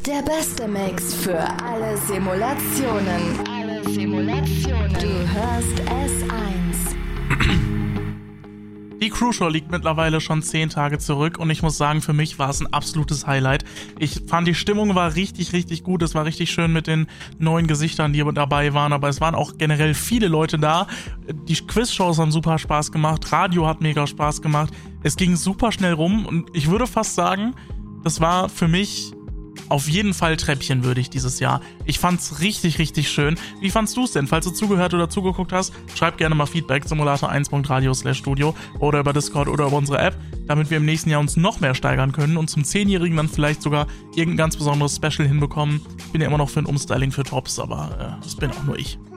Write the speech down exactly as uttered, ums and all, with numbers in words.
Der beste Mix für alle Simulationen. Alle Simulationen. Du hörst S eins. Die Crew Show liegt mittlerweile schon zehn Tage zurück und ich muss sagen, für mich war es ein absolutes Highlight. Ich fand, die Stimmung war richtig, richtig gut. Es war richtig schön mit den neuen Gesichtern, die dabei waren, aber es waren auch generell viele Leute da. Die Quiz-Shows haben super Spaß gemacht, Radio hat mega Spaß gemacht. Es ging super schnell rum und ich würde fast sagen, das war für mich auf jeden Fall treppchenwürdig dieses Jahr. Ich fand's richtig, richtig schön. Wie fandst du's denn? Falls du zugehört oder zugeguckt hast, schreib gerne mal Feedback simulator eins punkt radio slash studio oder über Discord oder über unsere App, damit wir im nächsten Jahr uns noch mehr steigern können und zum zehnjährigen dann vielleicht sogar irgendein ganz besonderes Special hinbekommen. Ich bin ja immer noch für ein Umstyling für Tops, aber äh, das bin auch nur ich.